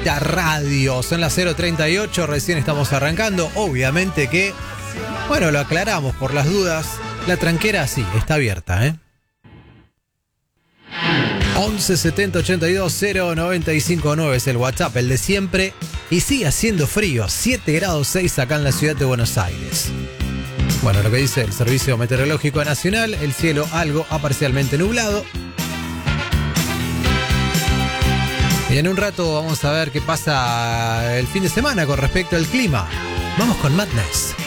Agita Radio. Son las 0:38, recién estamos arrancando. Obviamente que, bueno, lo aclaramos por las dudas. La tranquera sí, está abierta, ¿eh? 11 70 82 0959 es el WhatsApp, el de siempre. Y sigue haciendo frío, 7 grados 6 acá en la ciudad de Buenos Aires. Bueno, lo que dice el Servicio Meteorológico Nacional, el cielo algo parcialmente nublado. Y en un rato vamos a ver qué pasa el fin de semana con respecto al clima. Vamos con Madness.